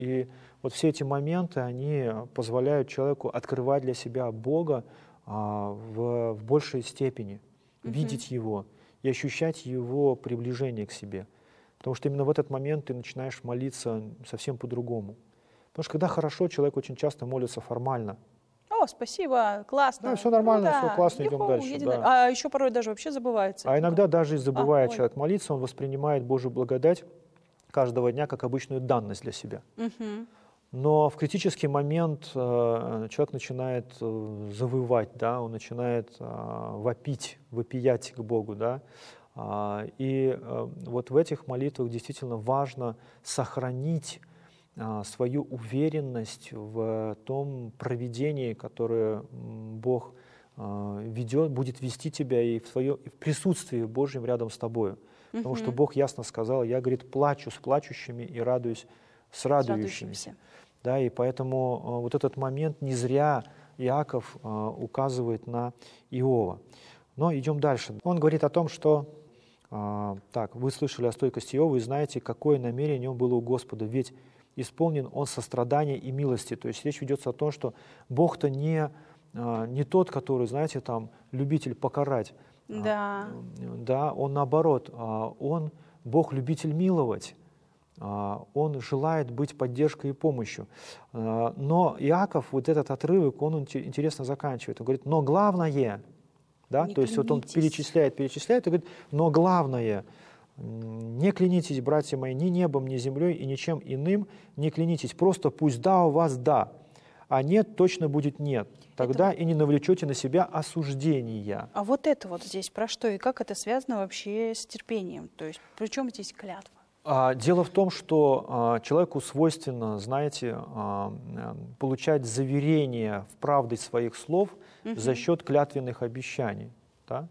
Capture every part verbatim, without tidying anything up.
И вот все эти моменты, они позволяют человеку открывать для себя Бога а, в, в большей степени, Мгм. видеть Его и ощущать Его приближение к себе. Потому что именно в этот момент ты начинаешь молиться совсем по-другому. Потому что когда хорошо, человек очень часто молится формально. О, спасибо, классно, Да, все нормально, все круто, классно, идем юху, дальше. едем Да. дальше. А еще порой даже вообще забывается. А Ну иногда как? даже и А, забывая ой. человек молиться, он воспринимает Божью благодать каждого дня как обычную данность для себя. Мгм. Но в критический момент э, человек начинает э, завывать, да, он начинает э, вопить, вопиять к Богу, да. А, и э, вот в этих молитвах действительно важно сохранить а, свою уверенность в том провидении, которое м, Бог а, ведет, будет вести тебя и в, свое, и в присутствии Божьем рядом с тобою. Потому что Мгм. Бог ясно сказал: я, говорит, плачу с плачущими и радуюсь с С радующимися. радующимся. Да, и поэтому а, вот этот момент не зря Иаков а, указывает на Иова. Но идем дальше. Он говорит о том, что а, так, вы слышали о стойкости Иова и знаете, какое намерение у него было у Господа, ведь исполнен он сострадания и милости. То есть речь ведется о том, что Бог-то не, а, не тот, который, знаете, там, любитель покарать. А, Да. да, он наоборот, а, он Бог-любитель миловать. А, Он желает быть поддержкой и помощью. А, Но Иаков, вот этот отрывок, он инте- интересно заканчивает. Он говорит, но главное, да, Не то есть вот он клянитесь. перечисляет, перечисляет, и говорит, но главное, м, не клянитесь, братья мои, ни небом, ни землей и ничем иным не клянитесь. Просто пусть да у вас да, а нет точно будет нет. Тогда и не навлечете на себя осуждения. А вот это вот здесь про что и как это связано вообще с терпением? То есть при чем здесь клятва? А, Дело в том, что а, человеку свойственно, знаете, а, м, получать заверение в правдость своих слов за счет клятвенных обещаний. Да?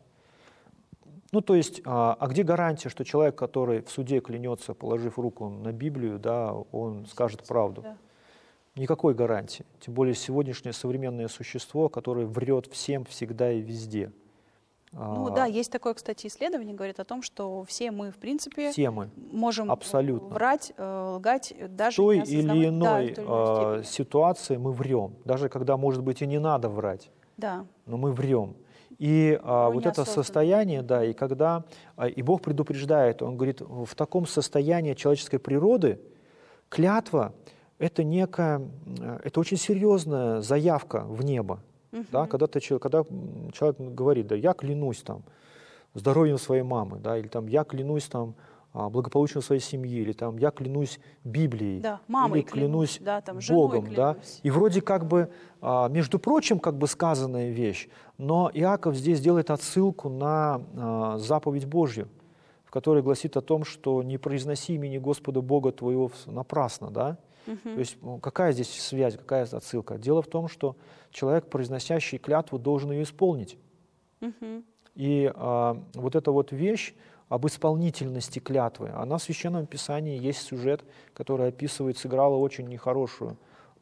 Ну, то есть, а, а где гарантия, что человек, который в суде клянется, положив руку на Библию, да, он скажет правду? Да. Никакой гарантии. Тем более сегодняшнее современное существо, которое врет всем, всегда и везде. Ну А, да, есть такое, кстати, исследование, говорит о том, что все мы, в принципе, Все мы. можем Абсолютно. врать, э, лгать, даже В той не осознавать. или Да, иной в той или иной э, степени. ситуации мы врем, даже когда, может быть, и не надо врать, Да. но мы врем. И а, Порой вот это неосознанно. состояние, да, и когда, а, и Бог предупреждает, Он говорит, в таком состоянии человеческой природы клятва — это некая, э, это очень серьезная заявка в небо. Да, когда, ты, чел- когда м, человек говорит, да, я клянусь там здоровьем своей мамы, да, или там я клянусь там а, благополучием своей семьи, или там я клянусь Библией, Да, мамой или клянусь, клянусь, да, там, женой Богом, да, клянусь. и вроде как бы, а, между прочим, как бы сказанная вещь, но Иаков здесь делает отсылку на а, заповедь Божью, в которой гласит о том, что не произноси имени Господа Бога твоего в- напрасно, да. То есть ну, какая здесь связь, какая отсылка? Дело в том, что человек, произносящий клятву, должен ее исполнить. Мгм. И а, вот эта вот вещь об исполнительности клятвы, она в Священном Писании есть сюжет, который описывает, сыграла очень нехорошую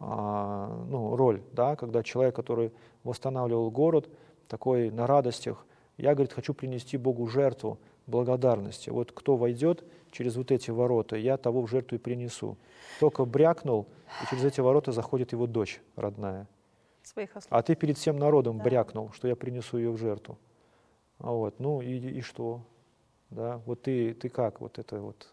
а, ну, роль, да, когда человек, который восстанавливал город, такой на радостях, я, говорит, хочу принести Богу жертву благодарности. Вот кто войдет через вот эти ворота, я того в жертву и принесу. Только брякнул, и через эти ворота заходит его дочь родная. Своих ослов. А ты перед всем народом Да. брякнул, что я принесу ее в жертву. А вот, ну и, и что? Да, вот ты, ты как вот это вот.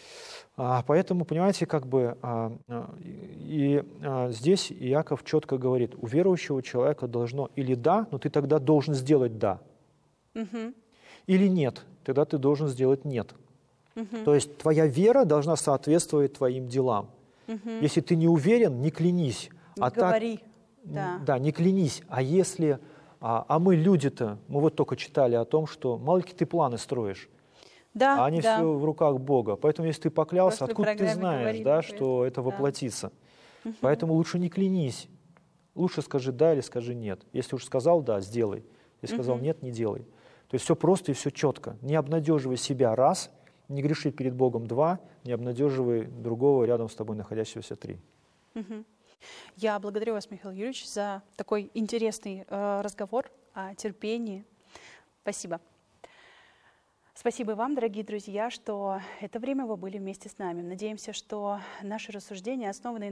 А, поэтому, понимаете, как бы а, а, и, и а, здесь Иаков четко говорит, у верующего человека должно или да, но ты тогда должен сделать да, Мгм. или нет, тогда ты должен сделать нет. Мгм. То есть твоя вера должна соответствовать твоим делам. Мгм. Если ты не уверен, не клянись. Не А так, говори. м, Да. да, не клянись. А если, а, а мы люди-то, мы вот только читали о том, что мало ли ты планы строишь, Да, а они да. все в руках Бога. Поэтому если ты В поклялся, прошлой откуда ты программе знаешь, говорили да, об что этом. это Да. воплотится? Поэтому лучше не клянись. Лучше скажи да или скажи нет. Если уж сказал да, сделай. Если сказал нет, не делай. То есть все просто и все четко. Не обнадеживай себя раз, не греши перед Богом два, не обнадеживай другого рядом с тобой находящегося три. Мгм. Я благодарю вас, Михаил Юрьевич, за такой интересный э, разговор о терпении. Спасибо. Спасибо вам, дорогие друзья, что это время вы были вместе с нами. Надеемся, что наши рассуждения основаны